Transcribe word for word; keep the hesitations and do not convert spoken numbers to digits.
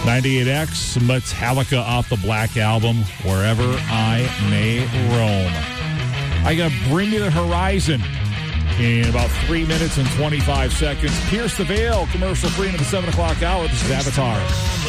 ninety-eight X, Metallica off the Black Album, Wherever I May Roam. I got to Bring Me the Horizon in about three minutes and twenty-five seconds. Pierce the Veil, commercial free into the seven o'clock hour. This is Avatar.